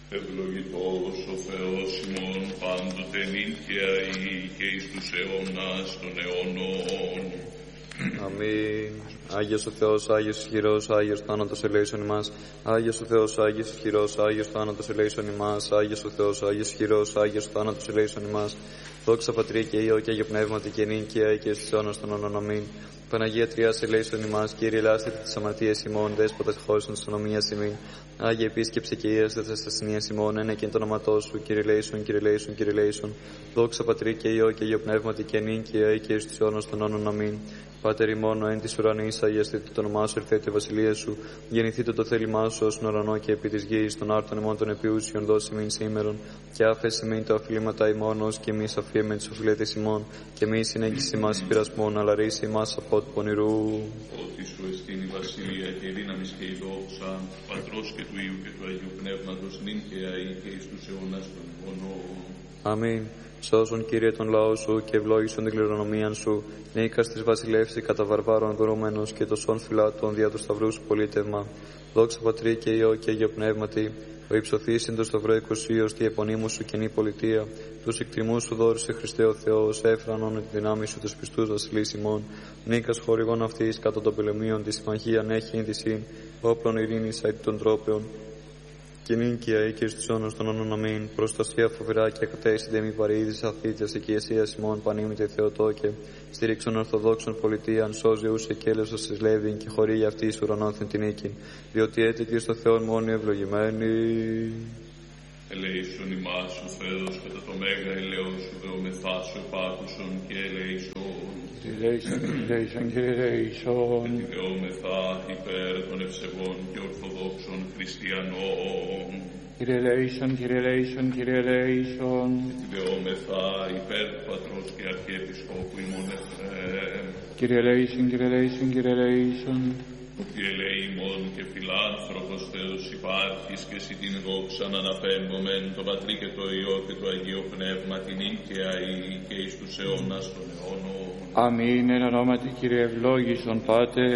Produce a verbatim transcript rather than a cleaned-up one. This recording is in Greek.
Ευλογητός ο Θεός ημών πάντοτε νύχια ή και εις τους αιώνας των αιώνων. Αμήν. Άγιος ο Θεός, Άγιος ισχυρός, Άγιος θάνατος ελέησον ημάς. Άγιος ο Θεός, Άγιος ισχυρός, Άγιος θάνατος ελέησον ημάς. Άγιος ο Θεός, Άγιος ισχυρός, Άγιος θάνατος ελέησον ημάς. Δόξα Πατρί και Υιό και Αγιο Πνεύματι και νυν και αεί και εις τους αιώνας των αιώνων. Αμήν. Παναγία Τριάς ελέησον ημάς, Κύριε ελάστητε τις αμαρτίες ημών, Δέσποτας χώρησον της ονομίας ημίν. Άγιε επίσκεψε και ήραστε τις ασθενείες ημών, ένα και εν το όνοματό σου, Κύριε ελέησον, Κύριε ελέησον, Κύριε ελέησον. Δόξα Πατρί και Υιό και Αγιο Πνεύματι και νυν και αεί και εις τους αιώνας των αιώνων. Αμήν. Πάτερ ημών, ο εν της ουρανής, αγιαστείτε το όνομά σου, ελθέτω η βασιλεία σου, γεννηθείτε το θέλημά σου, ως ουρανό και επί της γης, των άρτων ημών των επιούσιων, δώσει μην σήμερον, και άφεση μην τα οφειλήματα ημών, ως και εμείς αφίεμεν τους οφειλέτες ημών, και μη συνέγγιση μας πειρασμών, αλλά ρίσε ημάς από του πονηρού. Ότι σου εστίν η βασιλεία και η δύναμις και η δόξα, Πατρός και του Υιού και του Αγίου Πνεύματος, νυν και αεί και εις τους αιώνας των αιώνων. Αμήν. Σώσον, Κύριε, τον λαό σου και ευλόγησον την κληρονομία σου. Νίκας της βασιλεύση κατά βαρβάρων δρούμενος και το σών φυλάτων δια του σταυρού σου πολίτευμα. Δόξα Πατρί και Υιό και Αγιο Πνεύματι, ο υψωθείς εν το σταυρό εκουσίως τη επωνύμου σου καινή πολιτεία. Τους εκτιμούς σου δώρισε Χριστέ ο Θεός, έφρανον τη δυνάμει σου τους πιστούς βασιλείς ημών. Νίκας χορηγών αυτής κατά των πελεμίων τη συμμαχίαν έχει ίνδυσιν, όπλων ειρήνης αιτ των τρόπεων. Και νυν και αεί και στους αιώνας των αιώνων. Αμήν. Προστασία φοβερά και κατέσυντε μη παρεΐδης αθήτιας εκκλησίας ημών πανήμητε Θεοτόκε. Στήριξον Ορθοδόξων πολιτείαν, σώζει ους εκέλεσος της Λέβην και χωρί αυτή εις ουρανόθεν την νίκην. Διότι έτυχε στο Θεόν μόνοι ευλογημένοι. Ελέησον ημάς ο Θεός κατά το μέγα ελαιός σου δεομεθά σου επάκουσον και ελέησον. Ελέησον, ελέησον και ελέησον. Και δεόμεθα υπέρ των ευσεβών και ορθοδόξων χριστιανών. Κύριε ελέησον, Κύριε ελέησον, Κύριε ελέησον. Και δεόμεθα υπέρ του Πατρός και Αρχιεπισκόπου ημών Εφραίμ. Κύριε ελέησον, Κύριε ελέησον, Κύριε ελέησον. Ότι ελέη ημών και φιλάνθρωπος Θεός υπάρχεις και εσύ την δόξα να αναπέμπομεν το Πατρί και το Υιό και το Αγίο Πνεύμα την νυν και αεί και εις τους αιώνας των αιώνων. Αμήν. Εν ονόματι Κύριε ευλόγησον Πάτερ.